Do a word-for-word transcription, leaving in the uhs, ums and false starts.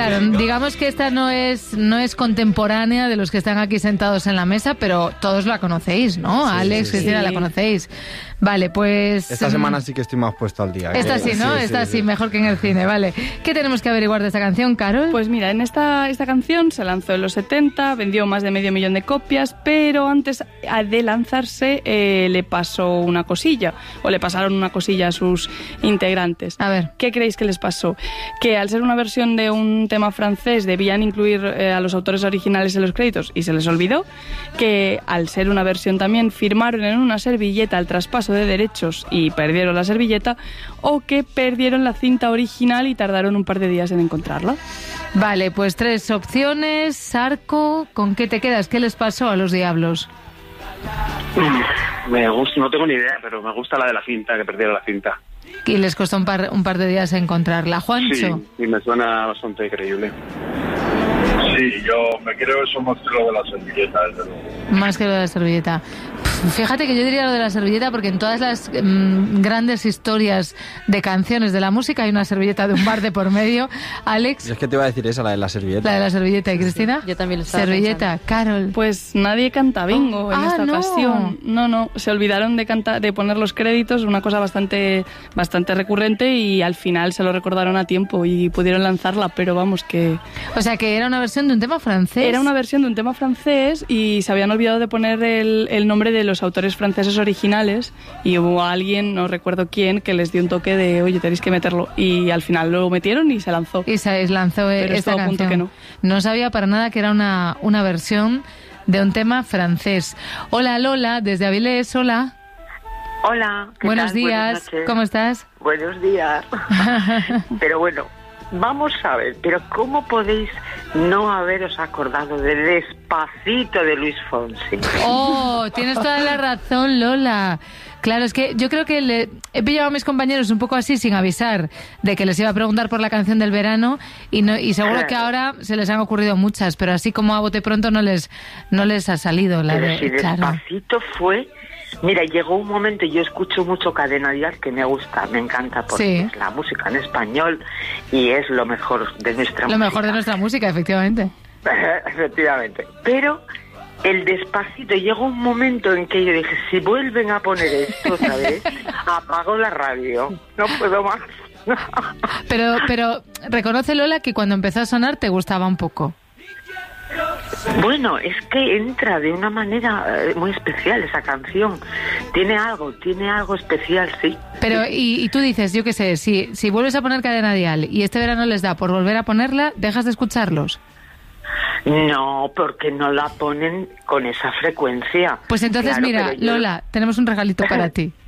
Claro, digamos que esta no es no es contemporánea de los que están aquí sentados en la mesa, pero todos la conocéis, ¿no? Sí, Alex, sí, Cristina, sí. la conocéis. Vale, pues... Esta semana sí que estoy más puesto al día. Esta sí, ¿no? Sí, esta sí, sí, sí, mejor que en el cine, vale. ¿Qué tenemos que averiguar de esta canción, Carol? Pues mira, en esta, esta canción se lanzó en los setenta, vendió más de medio millón de copias, pero antes de lanzarse eh, le pasó una cosilla, o le pasaron una cosilla a sus integrantes. A ver. ¿Qué creéis que les pasó? Que al ser una versión de un tema francés debían incluir eh, a los autores originales en los créditos y se les olvidó, que al ser una versión también firmaron en una servilleta el traspaso de derechos y perdieron la servilleta, o que perdieron la cinta original y tardaron un par de días en encontrarla. Vale, pues tres opciones. Sarco, ¿con qué te quedas? ¿Qué les pasó a los Diablos? Me gusta, no tengo ni idea, pero me gusta la de la cinta, que perdieron la cinta. Y les costó un par, un par de días encontrarla. Juancho. Sí, y me suena bastante creíble. Sí, yo me creo eso más que lo de la servilleta, desde luego. Más que lo de la servilleta. Fíjate que yo diría lo de la servilleta porque en todas las mmm, grandes historias de canciones de la música hay una servilleta de un bar de por medio. Alex. Es que te iba a decir esa, la de la servilleta. La de la servilleta. ¿Y Cristina? Yo también lo estaba Servilleta. pensando. Carol. Pues nadie canta bingo Oh, en ah, esta no. ocasión. No, no, se olvidaron de cantar, de poner los créditos, una cosa bastante, bastante recurrente, y al final se lo recordaron a tiempo y pudieron lanzarla, pero vamos que... O sea que era una versión de un tema francés. Era una versión de un tema francés y se habían olvidado de poner el, el nombre de los autores franceses originales, y hubo alguien, no recuerdo quién, que les dio un toque de, oye, tenéis que meterlo, y al final lo metieron y se lanzó. Y se lanzó Pero esta estuvo a punto canción. que no. No sabía para nada que era una, una versión de un tema francés. Hola Lola, desde Avilés, hola. Hola, ¿qué Buenos tal? días, Buenas noches. ¿cómo estás? Buenos días. Pero bueno, vamos a ver, pero ¿cómo podéis no haberos acordado de Despacito de Luis Fonsi? Oh, tienes toda la razón, Lola. Claro, es que yo creo que le, he pillado a mis compañeros un poco así sin avisar de que les iba a preguntar por la canción del verano y no, y seguro que ahora se les han ocurrido muchas, pero así como a bote pronto no les no les ha salido la Pero de si claro. Despacito fue... Mira, llegó un momento, yo escucho mucho Cadena Dial, que me gusta, me encanta, porque Sí. es la música en español y es lo mejor de nuestra Lo música. mejor de nuestra música, efectivamente. Efectivamente. Pero el Despacito, llegó un momento en que yo dije, si vuelven a poner esto otra vez, apago la radio, no puedo más. Pero pero reconoce, Lola, que cuando empezó a sonar te gustaba un poco. Bueno, es que entra de una manera eh, muy especial esa canción. Tiene algo, tiene algo especial, sí. Pero, y, y tú dices, yo qué sé, si, si vuelves a poner Cadena Dial y este verano les da por volver a ponerla, ¿dejas de escucharlos? No, porque no la ponen con esa frecuencia. Pues entonces, Claro, mira, pero yo- Lola, tenemos un regalito para ti.